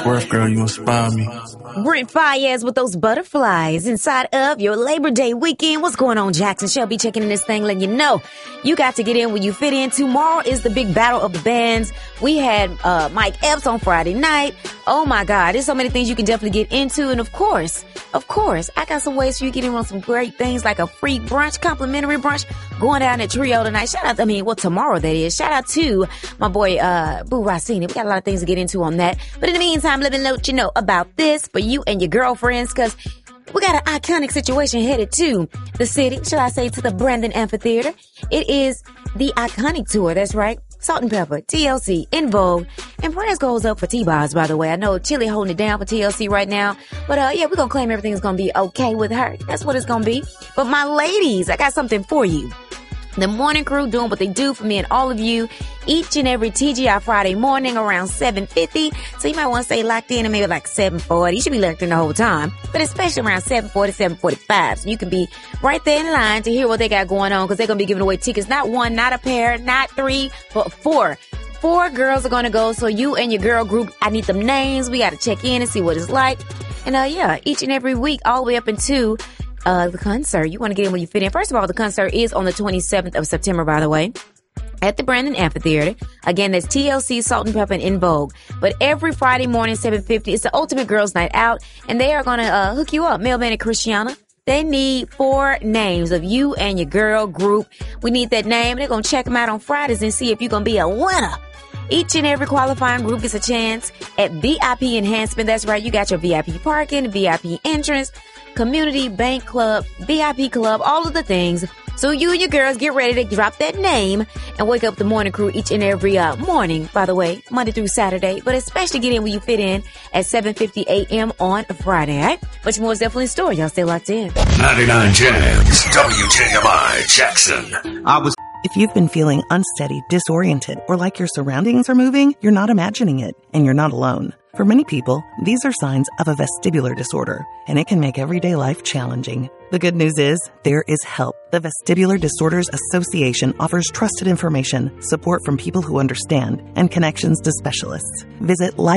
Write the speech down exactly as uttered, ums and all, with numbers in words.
Worth, girl, you inspire me. Brent Fayez with those butterflies inside of your Labor Day weekend. What's going on, Jackson? Shelby checking in this thing, letting you know you got to get in when you fit in. Tomorrow is the big battle of the bands. We had uh Mike Epps on Friday night. Oh my God, there's so many things you can definitely get into. And of course, of course, I got some ways for you to get in on some great things like a free brunch, complimentary brunch, going down at Trio tonight. Shout out, I mean, well, tomorrow that is. Shout out to my boy, uh, Boo Racine. We got a lot of things to get into on that. But in the meantime, let me let you know about this for you and your girlfriends, because we got an iconic situation headed to the city, shall I say, to the Brandon Amphitheater. It is the Iconic Tour. That's right. Salt and Pepper, T L C, In Vogue, and prayers goes up for T-Boz, by the way. I know Chili holding it down for T L C right now, but uh, yeah, we're gonna claim everything's gonna be okay with her. That's what it's gonna be. But my ladies, I got something for you. The morning crew doing what they do for me and all of you each and every T G I Friday morning around seven fifty. So you might want to stay locked in and maybe like seven forty. You should be locked in the whole time, but especially around seven forty, seven forty-five. So you can be right there in line to hear what they got going on, because they're going to be giving away tickets. Not one, not a pair, not three, but four. Four girls are going to go. So you and your girl group, I need them names. We got to check in and see what it's like. And uh, yeah, each and every week all the way up into Uh, the concert. You want to get in when you fit in. First of all, the concert is on the twenty-seventh of September, by the way, at the Brandon Amphitheater. Again, that's T L C, Salt and Pepper, and In Vogue. But every Friday morning, seven fifty, it's the ultimate girls' night out, and they are going to uh, hook you up. Melvin and Christiana. They need four names of you and your girl group. We need that name. They're going to check them out on Fridays and see if you're going to be a winner. Each and every qualifying group gets a chance at V I P enhancement. That's right. You got your V I P parking, V I P entrance, community, bank club, V I P club, all of the things. So you and your girls get ready to drop that name and wake up the morning crew each and every uh, morning, by the way, Monday through Saturday. But especially get in when you fit in at seven fifty a.m. on Friday, all right? Much more is definitely in store. Y'all stay locked in. ninety-nine Jams, W J M I, Jackson. I was. If you've been feeling unsteady, disoriented, or like your surroundings are moving, you're not imagining it, and you're not alone. For many people, these are signs of a vestibular disorder, and it can make everyday life challenging. The good news is, there is help. The Vestibular Disorders Association offers trusted information, support from people who understand, and connections to specialists. Visit